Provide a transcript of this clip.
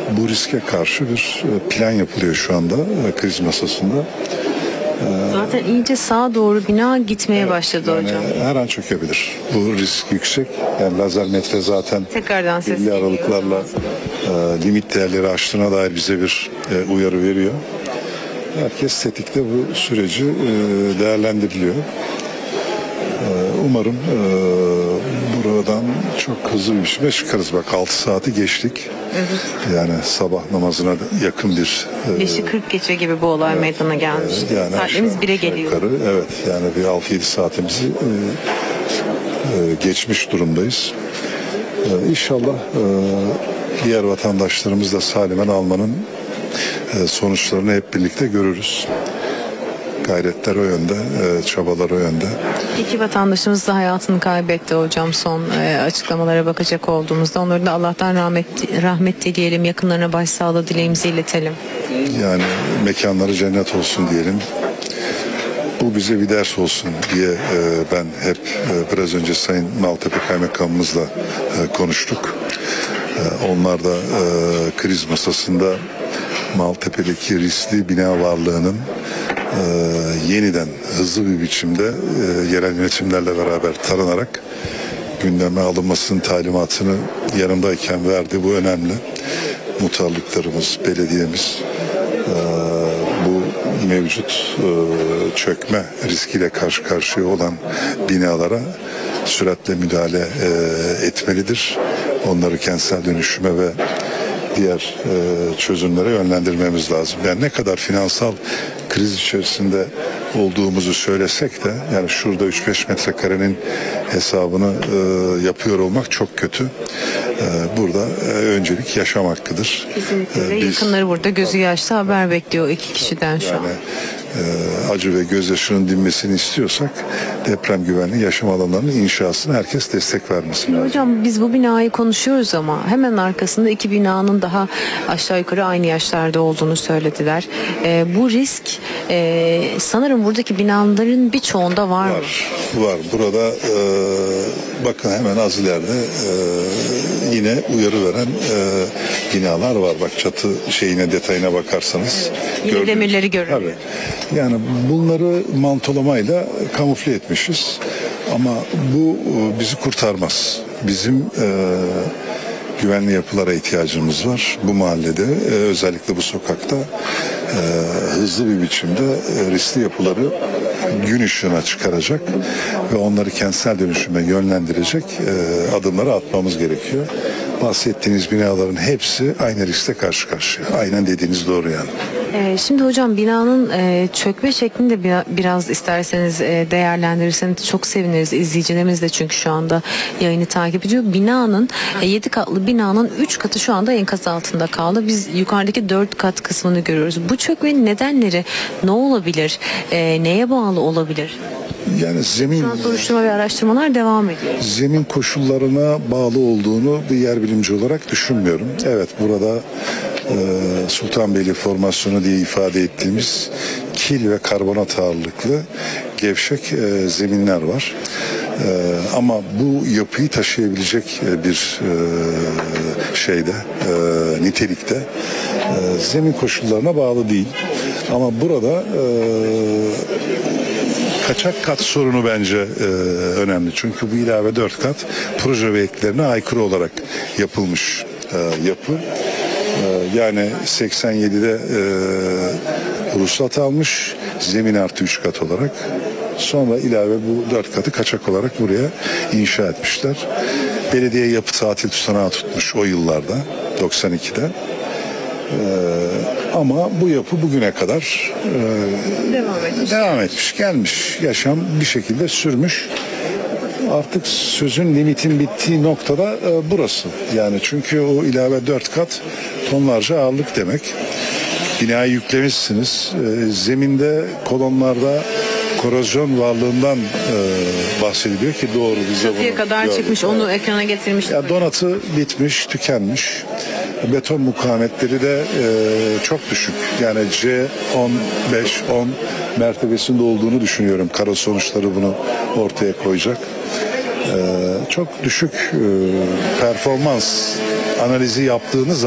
Bu riske karşı bir plan yapılıyor şu anda kriz masasında. Zaten iyice sağa doğru bina gitmeye başladı Yani hocam. her an çökebilir. Bu risk yüksek. Yani lazer metre zaten Tekrardan ses belli geliyor. aralıklarla limit değerleri aştığına dair bize bir uyarı veriyor. Herkes tetikte bu süreci değerlendiriliyor. Umarım buradan çok hızlı bir biçimde çıkarız. Bak 6 saati geçtik. Evet. Yani sabah namazına yakın bir 5'i 40 geçe gibi bu olay meydana gelmiş. yani Saatlerimiz aşağı 1'e geliyor. yukarı, evet yani bir 6-7 saatimizi geçmiş durumdayız. İnşallah diğer vatandaşlarımız da salimen almanın sonuçlarını hep birlikte görürüz. Gayretler o yönde, çabalar o yönde. İki vatandaşımız da hayatını kaybetti hocam son açıklamalara bakacak olduğumuzda. Onları da Allah'tan rahmet dileyelim, yakınlarına başsağlığı dileğimizi iletelim. Yani mekanları cennet olsun diyelim. Bu bize bir ders olsun diye ben hep biraz önce Sayın Maltepe Kaymakamımızla konuştuk. Onlar da kriz masasında Maltepe'deki riskli bina varlığının yeniden hızlı bir biçimde yerel yönetimlerle beraber taranarak gündeme alınmasının talimatını yanımdayken verdi. Bu önemli. Muhtarlıklarımız, belediyemiz bu mevcut çökme riskiyle karşı karşıya olan binalara süratle müdahale etmelidir. Onları kentsel dönüşüme ve diğer çözümlere yönlendirmemiz lazım. Yani ne kadar finansal kriz içerisinde olduğumuzu söylesek de yani şurada 3-5 metrekarenin hesabını yapıyor olmak çok kötü. Burada öncelik yaşam hakkıdır. Kesinlikle. Yakınları burada gözü yaşlı haber bekliyor iki kişiden şu an. Acı ve gözyaşının dinmesini istiyorsak deprem güvenli yaşam alanlarının inşasına herkes destek vermesi lazım. Hocam biz bu binayı konuşuyoruz ama hemen arkasında iki binanın daha aşağı yukarı aynı yaşlarda olduğunu söylediler. Bu risk sanırım buradaki binaların birçoğunda var mı? Var. Burada bakın hemen az ileride yine uyarı veren binalar var. Bak çatı detayına bakarsanız. Yine demirleri görünüyor. Tabii. Yani bunları mantolamayla kamufle etmişiz. Ama bu bizi kurtarmaz. Bizim güvenli yapılara ihtiyacımız var. Bu mahallede özellikle bu sokakta hızlı bir biçimde riskli yapıları gün ışığına çıkaracak ve onları kentsel dönüşüme yönlendirecek adımları atmamız gerekiyor. Bahsettiğiniz binaların hepsi aynı riskle karşı karşıya. Aynen dediğiniz doğru yani. Şimdi hocam binanın çökme şeklini de biraz isterseniz değerlendirirseniz çok seviniriz. İzleyicilerimiz de çünkü şu anda yayını takip ediyor. Binanın 7 katlı binanın 3 katı şu anda enkaz altında kaldı. Biz yukarıdaki 4 kat kısmını görüyoruz. Bu çökmenin nedenleri ne olabilir? Neye bağlı olabilir? Yani zemin Soruşturma ve araştırmalar devam ediyor. Zemin koşullarına bağlı olduğunu bir yer bilimci olarak düşünmüyorum. Evet burada Sultanbeyli formasyonu diye ifade ettiğimiz kil ve karbonat ağırlıklı gevşek zeminler var. Ama bu yapıyı taşıyabilecek bir nitelikte zemin koşullarına bağlı değil. Ama burada kaçak kat sorunu bence önemli. Çünkü bu ilave 4 kat proje ve eklerine aykırı olarak yapılmış yapı. Yani 87'de ruhsat almış zemin artı 3 kat olarak. Sonra ilave bu 4 katı kaçak olarak buraya inşa etmişler. Belediye yapı tatil tutanağı tutmuş o yıllarda 92'de. Ama bu yapı bugüne kadar devam etmiş, gelmiş. Yaşam bir şekilde sürmüş. Artık sözün limitin bittiği noktada burası. Yani çünkü o ilave 4 kat tonlarca ağırlık demek. Binayı yüklemişsiniz. Zeminde, kolonlarda korozyon varlığından bahsediliyor ki doğru bize bunu Çatıya kadar gördük. çıkmış, onu ekrana getirmiş. Ya donatı bitmiş, tükenmiş. Beton mukavemetleri de çok düşük. Yani C15-10 mertebesinde olduğunu düşünüyorum. Kara sonuçları bunu ortaya koyacak. Çok düşük performans analizi yaptığınız